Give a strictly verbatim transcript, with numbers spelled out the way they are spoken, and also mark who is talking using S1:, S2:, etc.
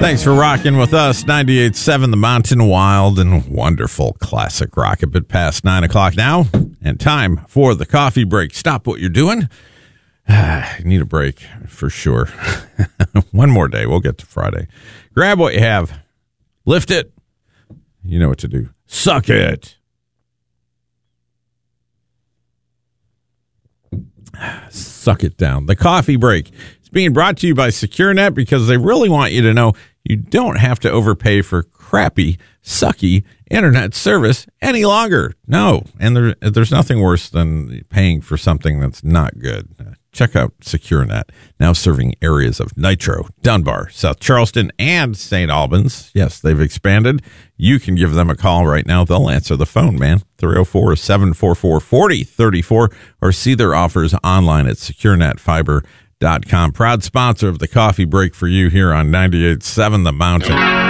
S1: Thanks for rocking with us. ninety-eight point seven The Mountain, wild and wonderful classic rock. A bit past nine o'clock now, and time for the coffee break. Stop what you're doing. I need a break for sure. One more day. We'll get to Friday. Grab what you have. Lift it. You know what to do. Suck it. Suck it down. The coffee break is being brought to you by SecureNet because they really want you to know you don't have to overpay for crappy, sucky internet service any longer. No, and there, there's nothing worse than paying for something that's not good. Check out SecureNet, now serving areas of Nitro, Dunbar, South Charleston, and Saint Albans. Yes, they've expanded. You can give them a call right now. They'll answer the phone, man. three oh four, seven four four, four oh three four, or see their offers online at secure net fiber dot com. Proud sponsor of the coffee break for you here on ninety-eight point seven The Mountain.